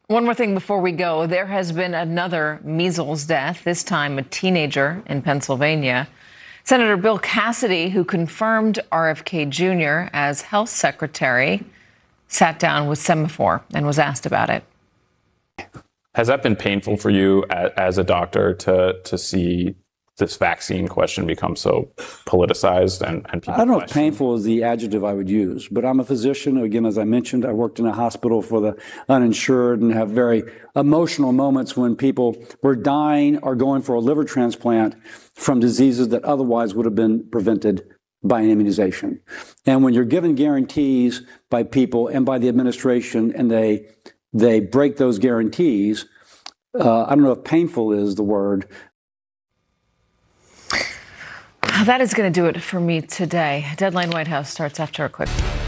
One more thing before we go. There has been another measles death, this time a teenager in Pennsylvania. Senator Bill Cassidy, who confirmed RFK Jr. as health secretary, sat down with Semaphore and was asked about it. Has that been painful for you as a doctor to see this vaccine question become so politicized and people I don't know if question? painful is the adjective I would use, but I'm a physician. Again, as I mentioned, I worked in a hospital for the uninsured and have very emotional moments when people were dying or going for a liver transplant from diseases that otherwise would have been prevented by an immunization. And when you're given guarantees by people and by the administration and they break those guarantees, I don't know if painful is the word. That is going to do it for me today. Deadline White House starts after a quick